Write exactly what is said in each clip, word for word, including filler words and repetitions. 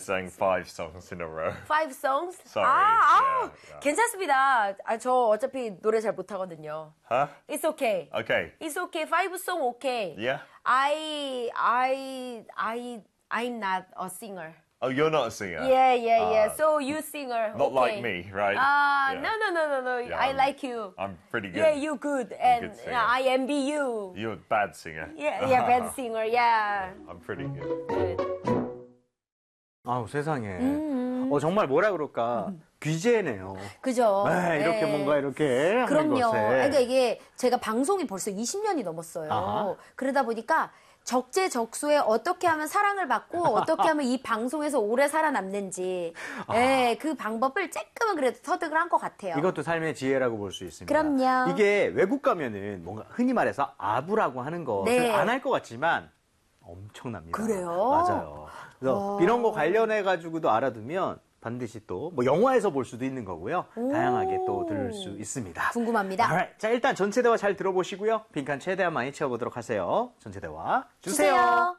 sang five songs in a row. Five songs? Sorry. 아, 아우, Yeah, yeah. 괜찮습니다. 아, 저 어차피 노래 잘 못하거든요. Huh? It's okay. Okay. It's okay. Five song okay. Yeah. I, I, I, I'm not a singer. Oh, you're not a singer? Yeah, yeah, yeah. Uh, So you singer. Not okay. like me, right? Ah, Yeah. no, no, no, no, no. Yeah, I I'm- like you. I'm pretty good. Yeah, you good. And good singer. yeah, I envy you. You're a bad singer. Yeah, yeah, bad singer. Yeah. I'm pretty good. Good. 아우 세상에. 음. 어 정말 뭐라 그럴까 귀재네요. 그죠? 네, 이렇게 네. 뭔가 이렇게 하는 그럼요. 것에. 그러니까 이게 제가 방송이 벌써 이십 년이 넘었어요. 아하. 그러다 보니까 적재적소에 어떻게 하면 사랑을 받고 어떻게 하면 이 방송에서 오래 살아남는지 예, 그 방법을 조금은 그래도 터득을 한 것 같아요. 이것도 삶의 지혜라고 볼 수 있습니다. 그럼요. 이게 외국 가면은 뭔가 흔히 말해서 아부라고 하는 것을 네. 안 할 것 같지만 엄청납니다. 그래요? 맞아요. 그래서 어. 이런 거 관련해 가지고도 알아두면 반드시 또 뭐 영화에서 볼 수도 있는 거고요. 다양하게 또 들을 수 있습니다. 궁금합니다. Alright. 자, 일단 전체 대화 잘 들어보시고요. 빈칸 최대한 많이 채워보도록 하세요. 전체 대화 주세요. 주세요.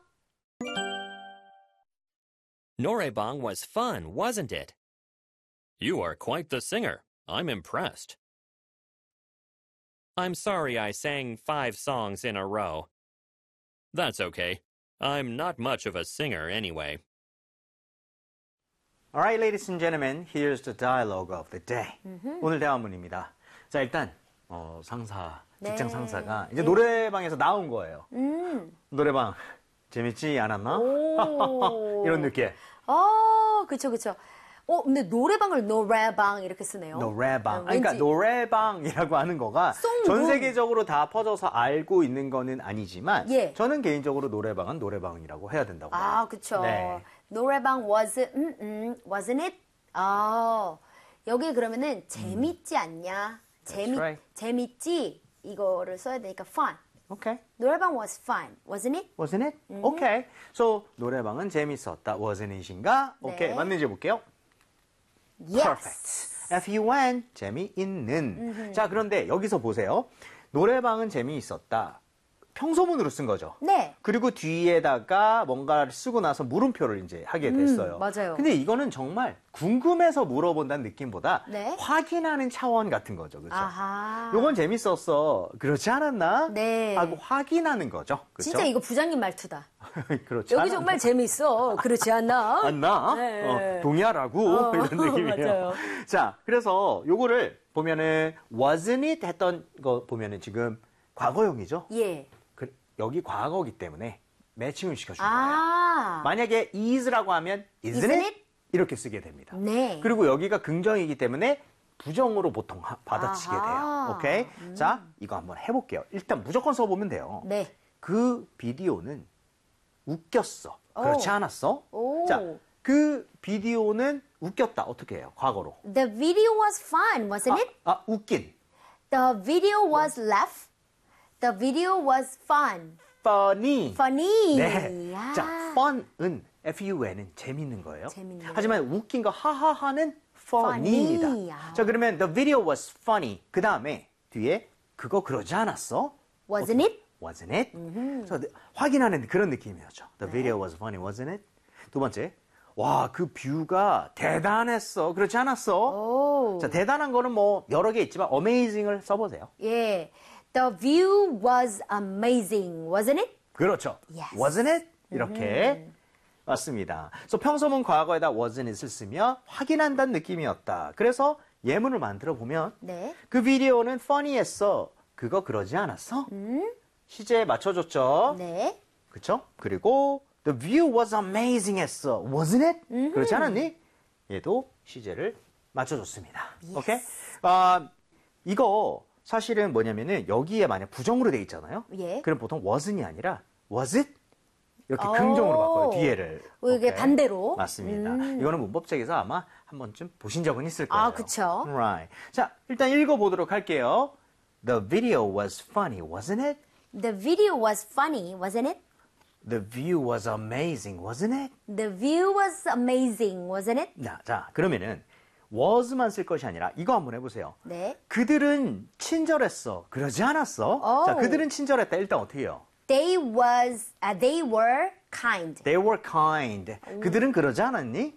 Noraebang was fun, wasn't it? You are quite the singer. I'm impressed. I'm sorry I sang five songs in a row. That's okay. I'm not much of a singer anyway. Alright, ladies and gentlemen, here's the dialogue of the day. 오늘 대화문입니다. 자, 일단 어, 상사, 직장 네. 상사가 이제 노래방에서 나온 거예요. 음. 노래방 재밌지 않았나? 오. 이런 느낌. 어, 그쵸, 그쵸. 어, 근데 노래방을 노래방 이렇게 쓰네요. 노래방. 어, 그러니까 왠지- 노래방이라고 하는 거가 송도. 전 세계적으로 다 퍼져서 알고 있는 거는 아니지만 예. 저는 개인적으로 노래방은 노래방이라고 해야 된다고 봐요. 아, 그쵸. 네. 노래방 was, 음, 음, wasn't it? 아, 여기 그러면은 재밌지 않냐? 재밌, right. 재밌지? 이거를 써야 되니까 fun. Okay. 노래방 was fun, wasn't it? Wasn't it? Okay. So 노래방은 재밌었다. Wasn't it인가? 오케이. 네. 맞는지 볼게요. Yes. Perfect. F-U-N 재미있는. 자, 그런데 여기서 보세요. 노래방은 재미있었다. 평소문으로 쓴 거죠. 네. 그리고 뒤에다가 뭔가를 쓰고 나서 물음표를 이제 하게 됐어요. 음, 맞아요. 근데 이거는 정말 궁금해서 물어본다는 느낌보다 네. 확인하는 차원 같은 거죠. 그렇죠? 아하. 요건 재밌었어. 그렇지 않았나? 네. 하고 확인하는 거죠. 그렇죠? 진짜 이거 부장님 말투다. 그렇지 여기 않았나? 정말 재밌어. 그렇지 않나? 않나? 네. 어, 동의하라고 어, 이런 느낌이에요. 맞아요. 자, 그래서 요거를 보면은 wasn't it 했던 거 보면은 지금 과거형이죠. 예. 그, 여기 과거이기 때문에 매칭을 시켜준 거예요. 아. 만약에 is라고 하면 isn't, Isn't it? it? 이렇게 쓰게 됩니다. 네. 그리고 여기가 긍정이기 때문에 부정으로 보통 하- 받아치게 아하. 돼요. 오케이? 자, 이거 한번 해볼게요. 일단 무조건 써보면 돼요. 네. 그 비디오는 웃겼어. 그렇지 오. 않았어? 오. 자, 그 비디오는 웃겼다. 어떻게 해요? 과거로. The video was fun, wasn't it? 아, 아, 웃긴. The video was laugh. The video was fun. funny. Funny. 네. 야. 자, fun은 F-U-N은 재밌는 거예요. 재밌는 하지만 웃긴 거 하하하는 funny입니다. funny. 아. 자, 그러면 the video was funny. 그 다음에 뒤에 그거 그러지 않았어? Wasn't it? Wasn't it? 그래서 확인하는 그런 느낌이었죠. The video was funny, wasn't it? 두 번째, 와, 그 뷰가 대단했어. 그렇지 않았어? 오. 자, 대단한 거는 뭐 여러 개 있지만 amazing을 써보세요. 예. The view was amazing, wasn't it? 그렇죠. Yes. Wasn't it? 이렇게 맞습니다. 그래서 평소문 과거에다 wasn't it을 쓰면 확인한다는 느낌이었다. 그래서 예문을 만들어 보면 네. 그 비디오는 funny했어. 그거 그러지 않았어? 시제에 맞춰줬죠. 네. 그렇죠? 그리고 the view was amazing 했어. Wasn't it? 그렇지 않았니? 얘도 시제를 맞춰줬습니다. 오케이? 아, 이거 사실은 뭐냐면은 여기에 만약 부정으로 돼 있잖아요. 예. 그럼 보통 wasn't 이 아니라 was it? 이렇게 오. 긍정으로 바꿔요. 뒤에를. 어, 이게 오케이? 반대로? 맞습니다. 음. 이거는 문법책에서 아마 한 번쯤 보신 적은 있을 거예요. 아, 그쵸. Right. 자, 일단 읽어보도록 할게요. The video was funny, wasn't it? The video was funny, wasn't it? The view was amazing, wasn't it? The view was amazing, wasn't it? 자, 자, 그러면은 was만 쓸 것이 아니라 이거 한번 해보세요. 네. 그들은 친절했어. 그러지 않았어? 오. 자, 그들은 친절했다. 일단 어떻게 해요? They was, uh, they were kind. They were kind. 그들은 그러지 않았니?